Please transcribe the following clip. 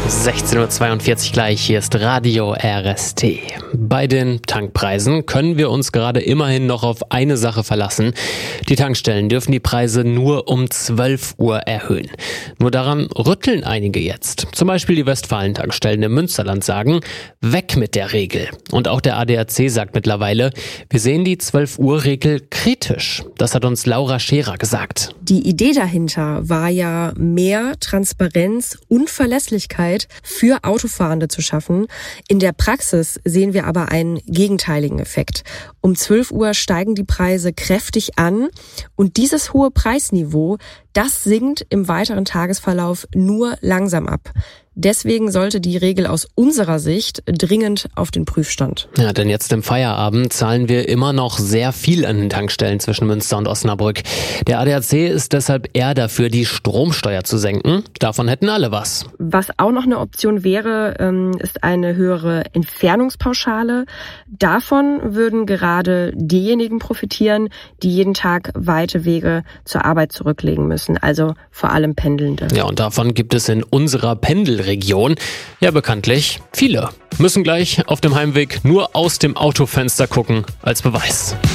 16:42 Uhr gleich, hier ist Radio RST. Bei den Tankpreisen können wir uns gerade immerhin noch auf eine Sache verlassen. Die Tankstellen dürfen die Preise nur um 12 Uhr erhöhen. Nur daran rütteln einige jetzt. Zum Beispiel die Westfalen-Tankstellen im Münsterland sagen, weg mit der Regel. Und auch der ADAC sagt mittlerweile, wir sehen die 12-Uhr-Regel kritisch. Das hat uns Laura Scherer gesagt. Die Idee dahinter war ja, mehr Transparenz und Verlässlichkeit für Autofahrende zu schaffen. In der Praxis sehen wir aber einen gegenteiligen Effekt. Um 12 Uhr steigen die Preise kräftig an und dieses hohe Preisniveau, das sinkt im weiteren Tagesverlauf nur langsam ab. Deswegen sollte die Regel aus unserer Sicht dringend auf den Prüfstand. Ja, denn jetzt im Feierabend zahlen wir immer noch sehr viel an den Tankstellen zwischen Münster und Osnabrück. Der ADAC ist deshalb eher dafür, die Stromsteuer zu senken. Davon hätten alle was. Was auch noch eine Option wäre, ist eine höhere Entfernungspauschale. Davon würden gerade diejenigen profitieren, die jeden Tag weite Wege zur Arbeit zurücklegen müssen, also vor allem Pendelnde. Ja, und davon gibt es in unserer Pendelregion ja bekanntlich viele. Müssen gleich auf dem Heimweg nur aus dem Autofenster gucken als Beweis.